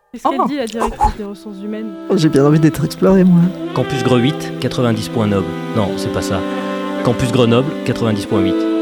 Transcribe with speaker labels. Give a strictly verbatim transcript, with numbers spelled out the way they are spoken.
Speaker 1: Qu'est-ce qu'elle
Speaker 2: Oh.
Speaker 1: dit, la directrice des ressources humaines?
Speaker 2: J'ai bien envie d'être exploré, moi.
Speaker 3: Campus Greux huit, quatre-vingt-dix points nobles. Non, c'est pas ça. Campus Grenoble, quatre-vingt-dix point huit.